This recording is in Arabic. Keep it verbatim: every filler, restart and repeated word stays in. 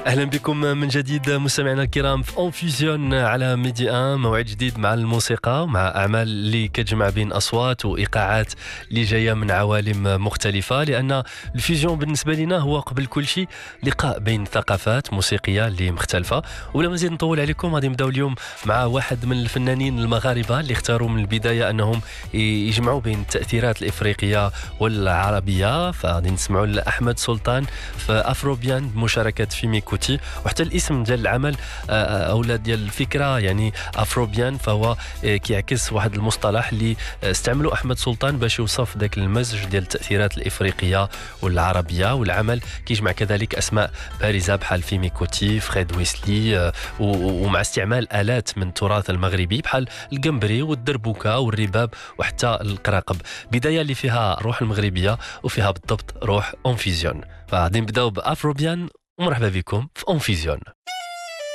أهلا بكم من جديد مستمعينا الكرام في أونفيزيون على ميدي ان، موعد جديد مع الموسيقى، مع أعمال اللي كتجمع بين أصوات وإيقاعات اللي جاية من عوالم مختلفة، لأن الفيزيون بالنسبة لنا هو قبل كل شيء لقاء بين ثقافات موسيقية اللي مختلفة. ولا مزيد نطول عليكم، غادي نبداو اليوم مع واحد من الفنانين المغاربة اللي اختاروا من البداية أنهم يجمعوا بين التأثيرات الإفريقية والعربية. فغادي نسمعوا لأحمد سلطان في أفروبيان بمشاركة فيمي كوتي، وحتى الاسم ديال العمل او ديال الفكره يعني افروبيان، فهو كيعكس واحد المصطلح اللي استعمله احمد سلطان باش يوصف ذاك المزج ديال التاثيرات الافريقيه والعربيه. والعمل كيجمع كذلك اسماء بارزه بحال فيمي كوتي، فريد ويسلي، ومع استعمال الات من التراث المغربي بحال القنبري والدربوكه والرباب وحتى القراقب. بدايه اللي فيها روح المغربيه وفيها بالضبط روح اونفيزيون. فغادي نبداو بافروبيان، ومرحبا بكم في أونفيزيون.